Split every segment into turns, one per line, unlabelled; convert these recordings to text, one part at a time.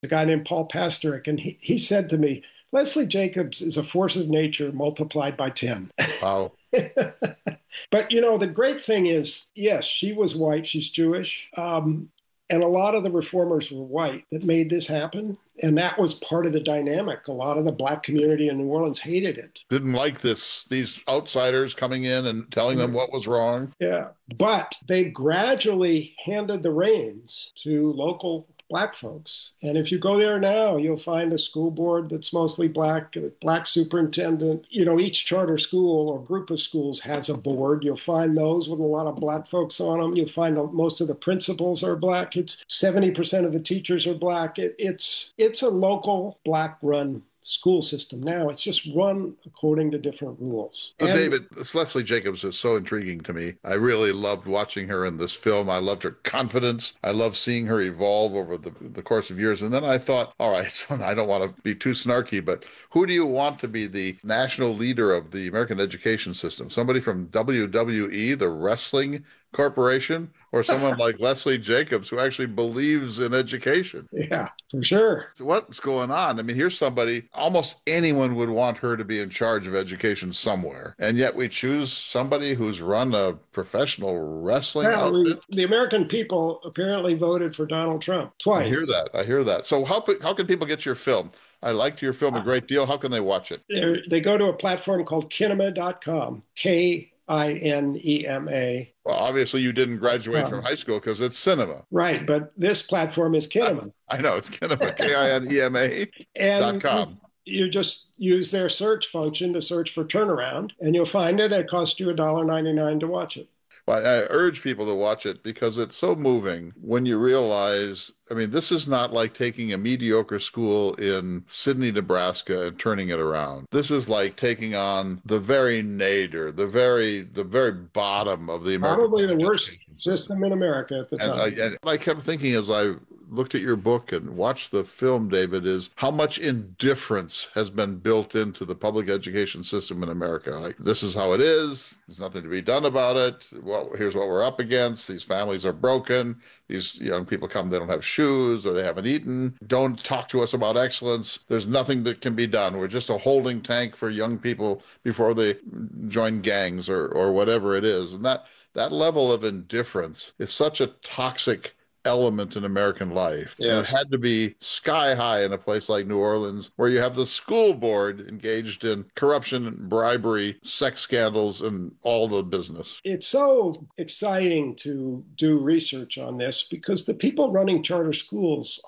a guy named Paul Pasterik, and he said to me, Leslie Jacobs is a force of nature multiplied by 10.
Wow.
But, the great thing is, yes, she was white, she's Jewish. And a lot of the reformers were white that made this happen. And that was part of the dynamic. A lot of the black community in New Orleans hated it.
Didn't like these outsiders coming in and telling them what was wrong.
Yeah. But they gradually handed the reins to local black folks. And if you go there now, you'll find a school board that's mostly black, a black superintendent. Each charter school or group of schools has a board. You'll find those with a lot of black folks on them. You'll find most of the principals are black. It's 70% of the teachers are black. It's a local black run school system now. It's just run according to different rules.
So, David, Leslie Jacobs is so intriguing to me. I really loved watching her in this film. I loved her confidence. I loved seeing her evolve over the course of years. And then I thought, all right, so I don't want to be too snarky, but who do you want to be the national leader of the American education system? Somebody from WWE, the wrestling corporation, or someone like Leslie Jacobs who actually believes in education?
Yeah, for sure.
So what's going on? I mean, here's somebody, almost anyone would want her to be in charge of education somewhere. And yet we choose somebody who's run a professional wrestling outfit.
The American people apparently voted for Donald Trump twice.
I hear that. So how can people get your film? I liked your film a great deal. How can they watch it?
They go to a platform called kinema.com, Kinema.
Well, obviously you didn't graduate from high school because it's cinema.
Right, but this platform is Kinema.
I know, it's Kinema, Kinema.com.
You just use their search function to search for Turnaround, and you'll find it. It costs you $1.99 to watch it.
Well, I urge people to watch it because it's so moving when you realize, I mean, this is not like taking a mediocre school in Sidney, Nebraska and turning it around. This is like taking on the very nadir, the very bottom of the American
probably the worst system in America at the time.
And I kept thinking as I looked at your book and watched the film, David, is how much indifference has been built into the public education system in America. Like, this is how it is. There's nothing to be done about it. Well, here's what we're up against. These families are broken. These young people come, they don't have shoes or they haven't eaten. Don't talk to us about excellence. There's nothing that can be done. We're just a holding tank for young people before they join gangs or whatever it is. And that level of indifference is such a toxic element in American life. Yeah. And it had to be sky high in a place like New Orleans, where you have the school board engaged in corruption, bribery, sex scandals, and all the business.
It's so exciting to do research on this because the people running charter schools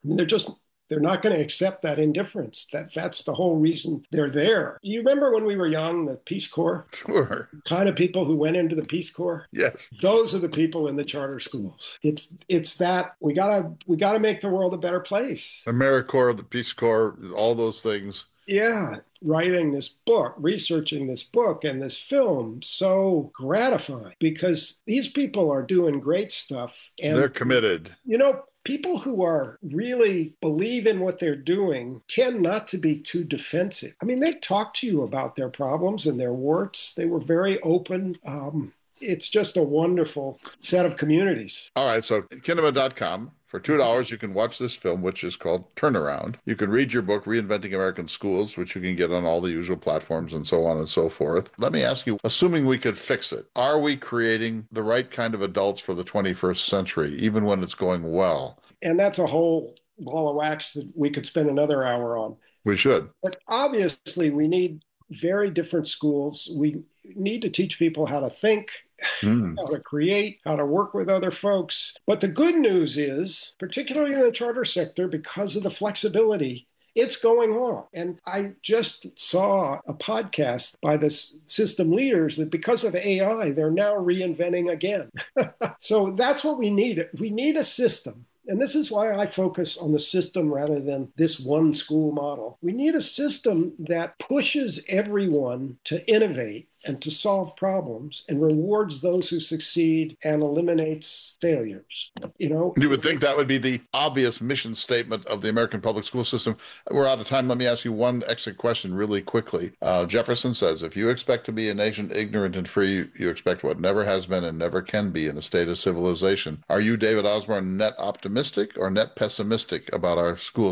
they're not going to accept that indifference. That's the whole reason they're there. You remember when we were young, the Peace Corps?
Sure.
Kind of people who went into the Peace Corps?
Yes.
Those are the people in the charter schools. It's that we gotta make the world a better place.
AmeriCorps, the Peace Corps, all those things.
Yeah. Writing this book, researching this book and this film, so gratifying because these people are doing great stuff. And
they're committed.
People who really believe in what they're doing tend not to be too defensive. I mean, they talk to you about their problems and their warts. They were very open. It's just a wonderful set of communities.
All right, so kinema.com. For $2, you can watch this film, which is called Turnaround. You can read your book, Reinventing American Schools, which you can get on all the usual platforms and so on and so forth. Let me ask you, assuming we could fix it, are we creating the right kind of adults for the 21st century, even when it's going well?
And that's a whole ball of wax that we could spend another hour on.
We should.
But obviously, we need very different schools. We need to teach people how to think, how to create, how to work with other folks. But the good news is, particularly in the charter sector, because of the flexibility, it's going on. And I just saw a podcast by the system leaders that because of AI, they're now reinventing again. So that's what we need. We need a system. And this is why I focus on the system rather than this one school model. We need a system that pushes everyone to innovate and to solve problems and rewards those who succeed and eliminates failures. You
would think that would be the obvious mission statement of the American public school system. We're out of time. Let me ask you one exit question really quickly. Jefferson says, if you expect to be a nation ignorant and free, you expect what never has been and never can be in the state of civilization. Are you, David Osborne, net optimistic or net pessimistic about our schools?